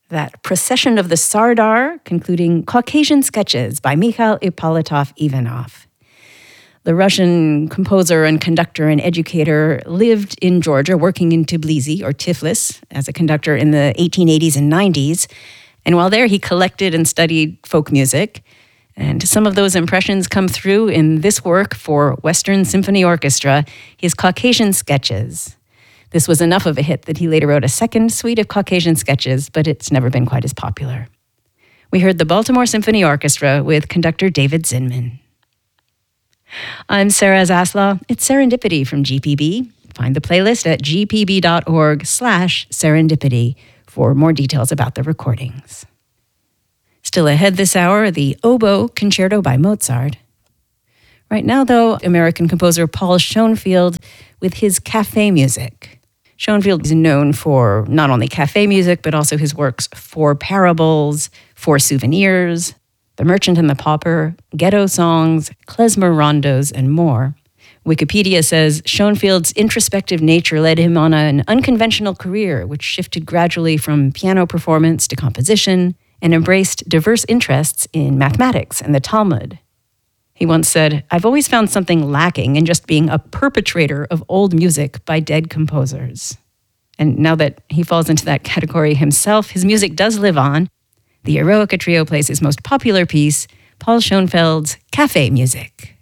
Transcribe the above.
That Procession of the Sardar, concluding Caucasian Sketches by Mikhail Ippolitov Ivanov. The Russian composer and conductor and educator lived in Georgia, working in Tbilisi or Tiflis as a conductor in the 1880s and 90s. And while there, he collected and studied folk music. And some of those impressions come through in this work for Western Symphony Orchestra, his Caucasian Sketches. This was enough of a hit that he later wrote a second suite of Caucasian Sketches, but it's never been quite as popular. We heard the Baltimore Symphony Orchestra with conductor David Zinman. I'm Sarah Zaslaw. It's Serendipity from GPB. Find the playlist at gpb.org/serendipity for more details about the recordings. Still ahead this hour, the Oboe Concerto by Mozart. Right now, though, American composer Paul Schoenfield with his café music. Schoenfield is known for not only café music, but also his works Four Parables, Four Souvenirs, The Merchant and the Pauper, Ghetto Songs, Klezmer Rondos, and more. Wikipedia says Schoenfield's introspective nature led him on an unconventional career, which shifted gradually from piano performance to composition and embraced diverse interests in mathematics and the Talmud. He once said, "I've always found something lacking in just being a perpetrator of old music by dead composers." And now that he falls into that category himself, his music does live on. The Eroica Trio plays his most popular piece, Paul Schoenfield's Café Music.